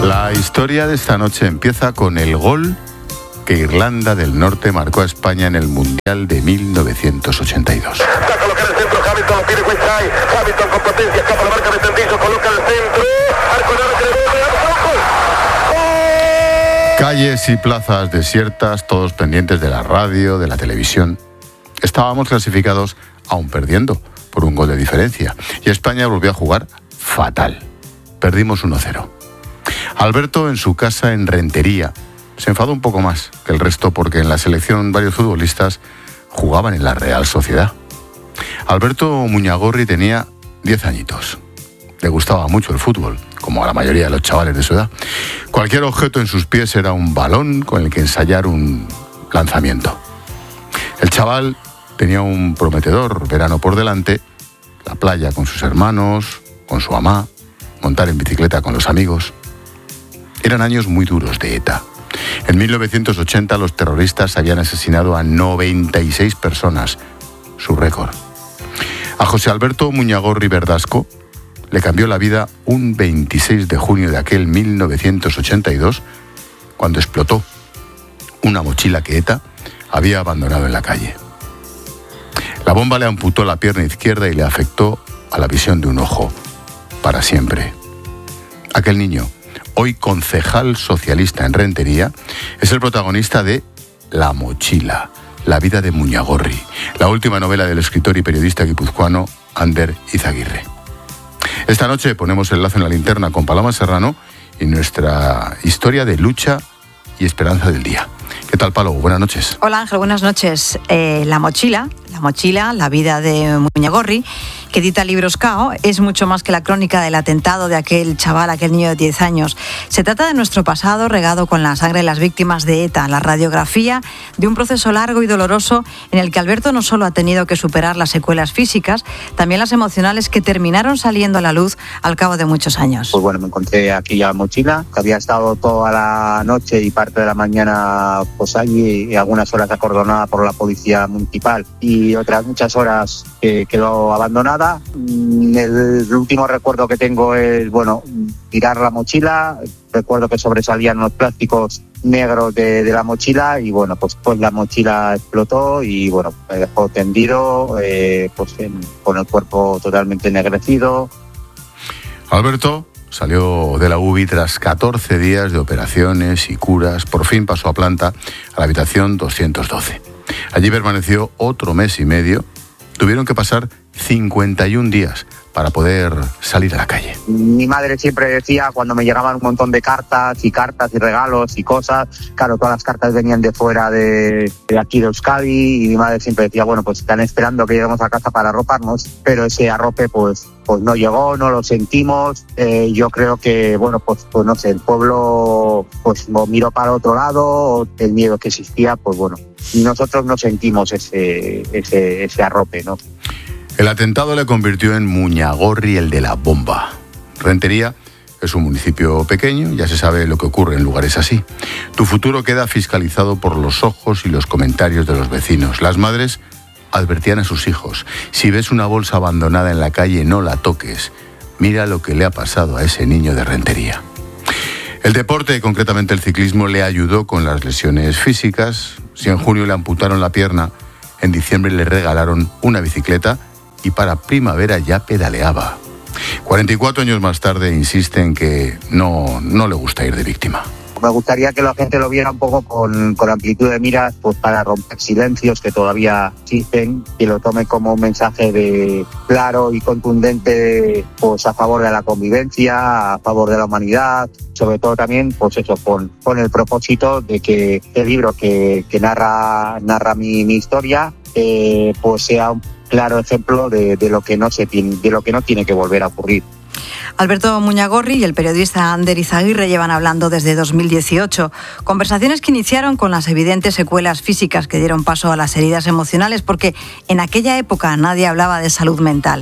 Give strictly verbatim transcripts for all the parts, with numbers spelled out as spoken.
La historia de esta noche empieza con el gol que Irlanda del Norte marcó a España en el Mundial de mil novecientos ochenta y dos. Va a colocar el centro, Hamilton lo pide Westside, Hamilton con potencia, escapa la marca de Tendillo, coloca el centro, arco de arco, Calles y plazas desiertas, todos pendientes de la radio, de la televisión. Estábamos clasificados, aún perdiendo, por un gol de diferencia. Y España volvió a jugar fatal. Perdimos uno cero. Alberto, en su casa en Rentería, se enfadó un poco más que el resto porque en la selección varios futbolistas jugaban en la Real Sociedad. Alberto Muñagorri tenía diez añitos. Le gustaba mucho el fútbol, como a la mayoría de los chavales de su edad. Cualquier objeto en sus pies era un balón con el que ensayar un lanzamiento. El chaval tenía un prometedor verano por delante, la playa con sus hermanos, con su mamá, montar en bicicleta con los amigos. Eran años muy duros de ETA. En mil novecientos ochenta los terroristas habían asesinado a noventa y seis personas, su récord. A José Alberto Muñagorri Verdasco le cambió la vida un veintiséis de junio de aquel mil novecientos ochenta y dos, cuando explotó una mochila que ETA había abandonado en la calle. La bomba le amputó la pierna izquierda y le afectó a la visión de un ojo, para siempre. Aquel niño, hoy concejal socialista en Rentería, es el protagonista de La mochila, la vida de Muñagorri, la última novela del escritor y periodista guipuzcoano Ander Izaguirre. Esta noche ponemos el lazo en la linterna con Paloma Serrano y nuestra historia de lucha y esperanza del día. ¿Qué tal, Palo? Buenas noches. Hola, Ángel, buenas noches. Eh, la mochila, la mochila, la vida de Muñagorri, que edita Libros K O, es mucho más que la crónica del atentado de aquel chaval, aquel niño de diez años. Se trata de nuestro pasado regado con la sangre de las víctimas de ETA, la radiografía de un proceso largo y doloroso en el que Alberto no solo ha tenido que superar las secuelas físicas, también las emocionales que terminaron saliendo a la luz al cabo de muchos años. Pues bueno, me encontré aquí la mochila, que había estado toda la noche y parte de la mañana pues allí, y algunas horas acordonada por la policía municipal y otras muchas horas que quedó abandonada. El último recuerdo que tengo es, bueno, tirar la mochila. Recuerdo que sobresalían los plásticos negros de, de la mochila y, bueno, pues, pues la mochila explotó y, bueno, me dejó tendido, eh, pues en, con el cuerpo totalmente ennegrecido. Alberto salió de la U B I tras catorce días de operaciones y curas. Por fin pasó a planta, a la habitación doscientos doce. Allí permaneció otro mes y medio. Tuvieron que pasar cincuenta y un días para poder salir a la calle. Mi madre siempre decía, cuando me llegaban un montón de cartas y cartas y regalos y cosas, claro, todas las cartas venían de fuera de, de aquí de Euskadi, y mi madre siempre decía, bueno, pues están esperando que lleguemos a casa para arroparnos, pero ese arrope pues pues no llegó, no lo sentimos. Eh, yo creo que, bueno, pues, pues no sé, el pueblo pues miró para otro lado, el miedo que existía, pues bueno, nosotros no sentimos ese, ese, ese arrope, ¿no? El atentado le convirtió en Muñagorri, el de la bomba. Rentería es un municipio pequeño, ya se sabe lo que ocurre en lugares así. Tu futuro queda fiscalizado por los ojos y los comentarios de los vecinos. Las madres advertían a sus hijos: si ves una bolsa abandonada en la calle, no la toques. Mira lo que le ha pasado a ese niño de Rentería. El deporte, concretamente el ciclismo, le ayudó con las lesiones físicas. Si en junio le amputaron la pierna, en diciembre le regalaron una bicicleta y para primavera ya pedaleaba. cuarenta y cuatro años más tarde insiste en que no, no le gusta ir de víctima. Me gustaría que la gente lo viera un poco con, con amplitud de miras, pues para romper silencios que todavía existen, que lo tome como un mensaje de claro y contundente, pues a favor de la convivencia, a favor de la humanidad, sobre todo también, pues eso, con, con el propósito de que el libro que, que narra, narra mi, mi historia, eh, pues sea un claro ejemplo de, de lo que no se tiene, de lo que no tiene que volver a ocurrir. Alberto Muñagorri y el periodista Ander Izaguirre llevan hablando desde dos mil dieciocho. Conversaciones que iniciaron con las evidentes secuelas físicas que dieron paso a las heridas emocionales, porque en aquella época nadie hablaba de salud mental.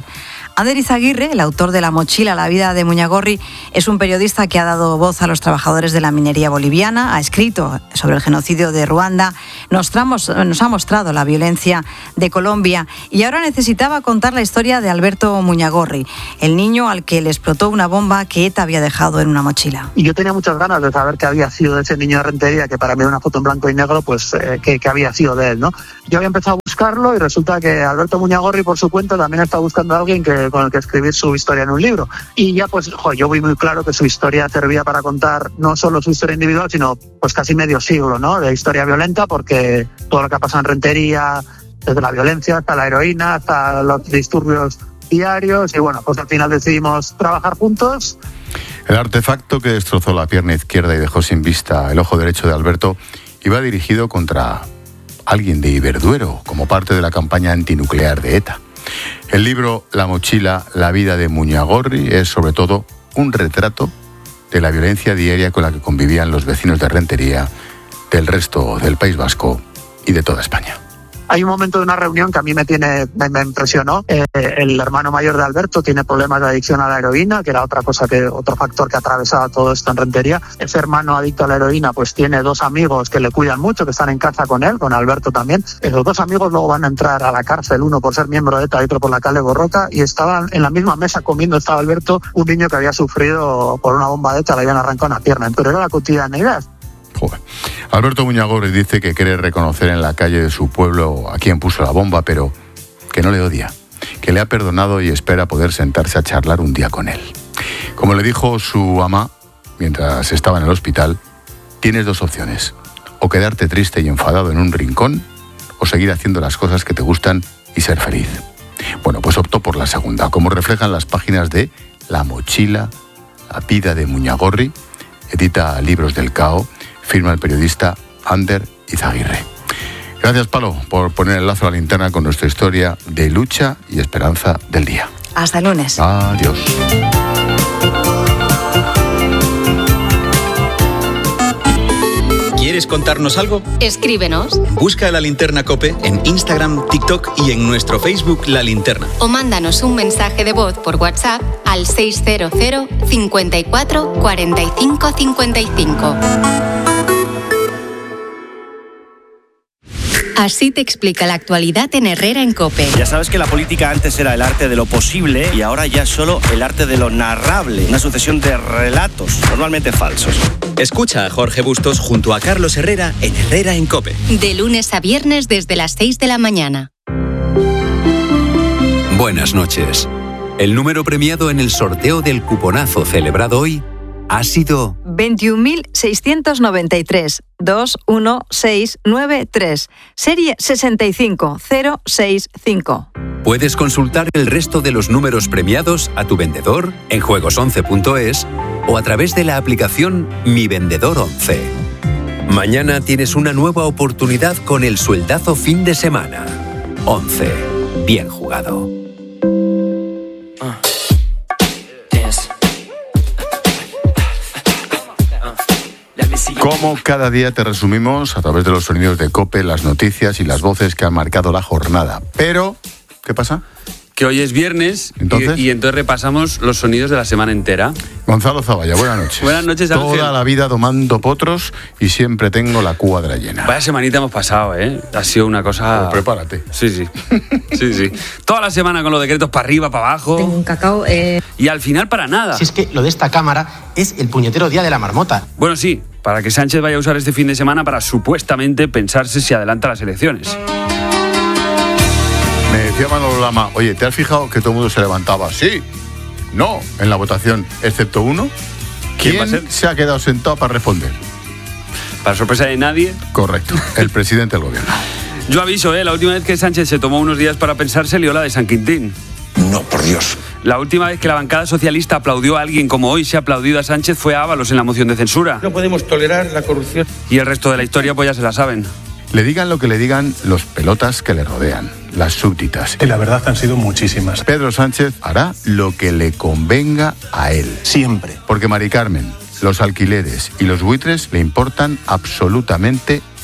Ander Izaguirre, el autor de La mochila, la vida de Muñagorri, es un periodista que ha dado voz a los trabajadores de la minería boliviana, ha escrito sobre el genocidio de Ruanda, nos, tramos, nos ha mostrado la violencia de Colombia y ahora necesitaba contar la historia de Alberto Muñagorri, el niño al que le explotó una bomba que ETA había dejado en una mochila. Y yo tenía muchas ganas de saber qué había sido de ese niño de Rentería, que para mí era una foto en blanco y negro, pues eh, qué, qué había sido de él, ¿no? Yo había empezado a buscarlo y resulta que Alberto Muñagorri, por su cuenta, también está buscando a alguien que, con el que escribir su historia en un libro. Y ya pues, jo, yo vi muy claro que su historia servía para contar no solo su historia individual, sino pues casi medio siglo, ¿no? De historia violenta, porque todo lo que ha pasado en Rentería, desde la violencia hasta la heroína, hasta los disturbios diarios, y bueno, pues al final decidimos trabajar juntos. El artefacto que destrozó la pierna izquierda y dejó sin vista el ojo derecho de Alberto iba dirigido contra alguien de Iberduero, como parte de la campaña antinuclear de ETA. El libro La mochila, la vida de Muñagorri es sobre todo un retrato de la violencia diaria con la que convivían los vecinos de Rentería, del resto del País Vasco y de toda España. Hay un momento de una reunión que a mí me tiene me, me impresionó. Eh, el hermano mayor de Alberto tiene problemas de adicción a la heroína, que era otra cosa que otro factor que atravesaba todo esto en Rentería. Ese hermano adicto a la heroína pues tiene dos amigos que le cuidan mucho, que están en casa con él, con Alberto también. Esos dos amigos luego van a entrar a la cárcel, uno por ser miembro de ETA y otro por la calle Borroca, y estaban en la misma mesa comiendo, estaba Alberto, un niño que había sufrido por una bomba de ETA, le habían arrancado una pierna, pero era la cotidianidad. Joder. Alberto Muñagorri dice que quiere reconocer en la calle de su pueblo a quien puso la bomba, pero que no le odia, que le ha perdonado y espera poder sentarse a charlar un día con él. Como le dijo su ama mientras estaba en el hospital, tienes dos opciones: o quedarte triste y enfadado en un rincón, o seguir haciendo las cosas que te gustan y ser feliz. Bueno, pues optó por la segunda, como reflejan las páginas de La mochila, la vida de Muñagorri, edita Libros del Cao, firma el periodista Ander Izaguirre. Gracias, Palo, por poner el lazo a la linterna con nuestra historia de lucha y esperanza del día. Hasta el lunes. Adiós. ¿Quieres contarnos algo? Escríbenos. Busca La Linterna COPE en Instagram, TikTok y en nuestro Facebook La Linterna. O mándanos un mensaje de voz por WhatsApp al seis cero cero, cincuenta y cuatro, cuarenta y cinco, cincuenta y cinco. Así te explica la actualidad en Herrera en COPE. Ya sabes que la política antes era el arte de lo posible y ahora ya es solo el arte de lo narrable. Una sucesión de relatos, normalmente falsos. Escucha a Jorge Bustos junto a Carlos Herrera en Herrera en COPE. De lunes a viernes desde las seis de la mañana. Buenas noches. El número premiado en el sorteo del cuponazo celebrado hoy ha sido veintiún mil seiscientos noventa y tres, dos uno seis nueve tres, serie sesenta y cinco cero sesenta y cinco. Puedes consultar el resto de los números premiados a tu vendedor en juegos once punto es o a través de la aplicación Mi Vendedor once. Mañana tienes una nueva oportunidad con el sueldazo fin de semana. once. Bien jugado. Como cada día te resumimos a través de los sonidos de COPE, las noticias y las voces que han marcado la jornada. Pero, ¿qué pasa? Que hoy es viernes. ¿Entonces? Y, y entonces repasamos los sonidos de la semana entera. Gonzalo Zavalla, buenas noches. Buenas noches, Ángel. Toda la vida domando potros y siempre tengo la cuadra llena. Vaya semanita hemos pasado, ¿eh? Ha sido una cosa... Pues prepárate. Sí, sí. Sí, sí. Toda la semana con los decretos para arriba, para abajo. Tengo un cacao... Eh... Y al final para nada. Si es que lo de esta cámara es el puñetero día de la marmota. Bueno, sí. Para que Sánchez vaya a usar este fin de semana para supuestamente pensarse si adelanta las elecciones. Me decía Manolo Lama, oye, ¿te has fijado que todo el mundo se levantaba? Sí, no, en la votación, excepto uno. ¿Quién, ¿Quién va a ser? Se ha quedado sentado para responder? Para sorpresa de nadie. Correcto, el presidente del gobierno. Yo aviso, ¿eh? La última vez que Sánchez se tomó unos días para pensar se lió la de San Quintín. No, por Dios. La última vez que la bancada socialista aplaudió a alguien como hoy se ha aplaudido a Sánchez fue a Ábalos en la moción de censura. No podemos tolerar la corrupción. Y el resto de la historia pues ya se la saben. Le digan lo que le digan los pelotas que le rodean, las súbditas. Y la verdad han sido muchísimas. Pedro Sánchez hará lo que le convenga a él. Siempre. Porque Mari Carmen, los alquileres y los buitres le importan absolutamente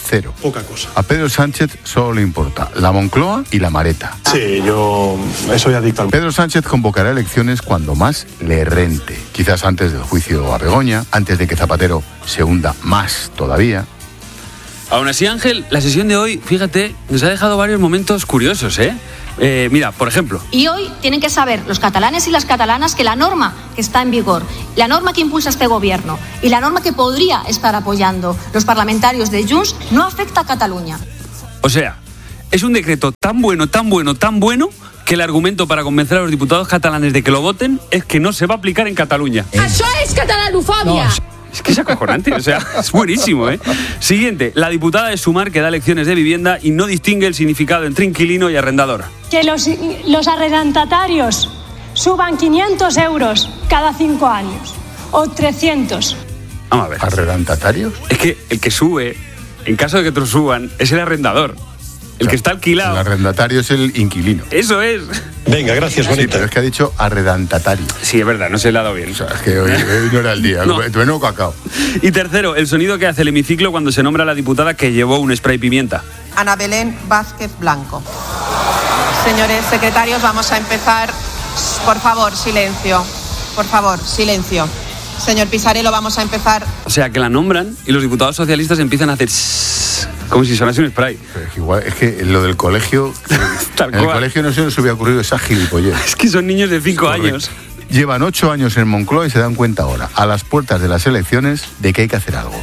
cero. Poca cosa. A Pedro Sánchez solo le importa la Moncloa y la Mareta. Sí, yo soy adicto al... Pedro Sánchez convocará elecciones cuando más le rente. Quizás antes del juicio a Begoña, antes de que Zapatero se hunda más todavía. Aún así, Ángel, la sesión de hoy, fíjate, nos ha dejado varios momentos curiosos, ¿eh? Eh, mira, por ejemplo. Y hoy tienen que saber los catalanes y las catalanas que la norma que está en vigor, la norma que impulsa este gobierno y la norma que podría estar apoyando los parlamentarios de Junts no afecta a Cataluña. O sea, es un decreto tan bueno, tan bueno, tan bueno que el argumento para convencer a los diputados catalanes de que lo voten es que no se va a aplicar en Cataluña. ¡Eso es catalanofobia! No. Es que es acojonante, o sea, es buenísimo, ¿eh? Siguiente, la diputada de Sumar que da lecciones de vivienda y no distingue el significado entre inquilino y arrendador. Que los, los arrendatarios suban quinientos euros cada cinco años o trescientos. Vamos a ver. ¿Arrendatarios? Es que el que sube, en caso de que te lo suban, es el arrendador. El o sea, que está alquilado. El arrendatario es el inquilino. Eso es. Venga, gracias, bonita. Sí, pero es que ha dicho arrendatario. Sí, es verdad, no se le ha dado bien. O sea, es que hoy, hoy no era el día. No. Bueno, cacao. Y tercero, el sonido que hace el hemiciclo cuando se nombra a la diputada que llevó un spray pimienta. Ana Belén Vázquez Blanco. Señores secretarios, vamos a empezar. Por favor, silencio. Por favor, silencio. Señor Pisarello, vamos a empezar. O sea, que la nombran y los diputados socialistas empiezan a hacer como si sonase un spray. Pero es, igual, es que lo del colegio, Tal en cual. el colegio no se nos hubiera ocurrido esa gilipollez. Es que son niños de cinco años. Llevan ocho años en Moncloa y se dan cuenta ahora, a las puertas de las elecciones, de que hay que hacer algo.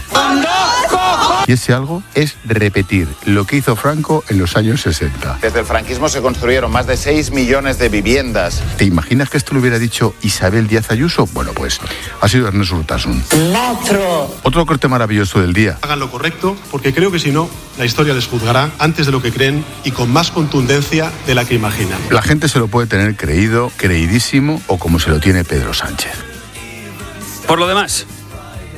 Y ese algo es repetir lo que hizo Franco en los años sesenta. Desde el franquismo se construyeron más de seis millones de viviendas. ¿Te imaginas que esto lo hubiera dicho Isabel Díaz Ayuso? Bueno, pues ha sido Ernesto Urtasun. ¡Latro! Otro corte maravilloso del día. Hagan lo correcto, porque creo que si no, la historia les juzgará antes de lo que creen y con más contundencia de la que imaginan. La gente se lo puede tener creído, creidísimo o como se lo tiene Pedro Sánchez. Por lo demás,